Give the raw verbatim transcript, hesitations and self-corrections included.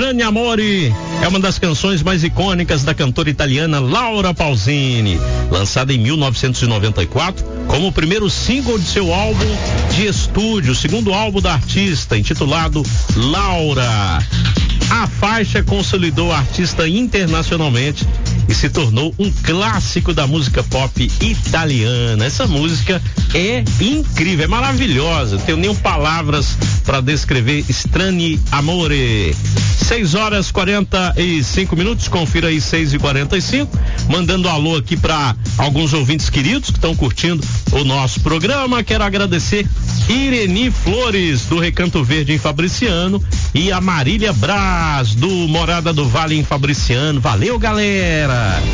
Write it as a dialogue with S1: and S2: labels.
S1: Strani Amore é uma das canções mais icônicas da cantora italiana Laura Pausini, lançada em mil novecentos e noventa e quatro como o primeiro single de seu álbum de estúdio, o segundo álbum da artista, intitulado Laura. A faixa consolidou a artista internacionalmente e se tornou um clássico da música pop italiana. Essa música é incrível, é maravilhosa. Não tenho nem palavras para descrever Strani Amore. seis horas e quarenta e cinco minutos, confira aí seis e quarenta e cinco. Mandando um alô aqui para alguns ouvintes queridos que estão curtindo o nosso programa. Quero agradecer Ireni Flores, do Recanto Verde em Fabriciano, e a Marília Braz, do Morada do Vale em Fabriciano. Valeu, galera!